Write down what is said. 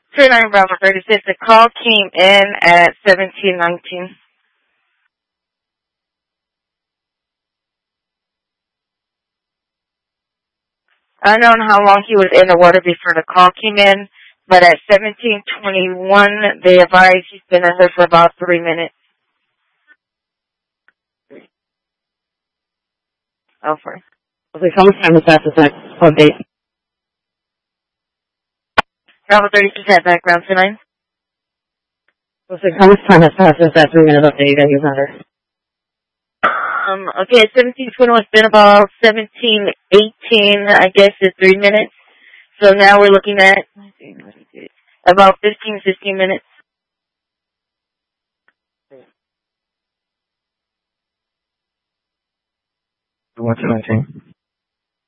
39 Bravo 36. The call came in at 17:19. Unknown how long he was in the water before the call came in, but at 17:21, they advised he's been in there for about 3 minutes. Over. Okay, how much time is that? This next update? Bravo 36 at background tonight. Okay, how much time has passed since that 3-minute update you got your matter? Okay, at 17:21, it's been about 17:18, I guess, is 3 minutes. So now we're looking at about 15 minutes. What's 19?